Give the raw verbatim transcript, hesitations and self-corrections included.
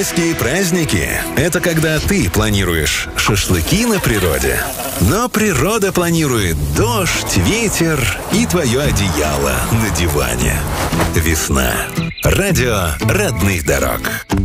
Майские праздники – это когда ты планируешь шашлыки на природе, но природа планирует дождь, ветер и твое одеяло на диване. Весна. Радио родных дорог.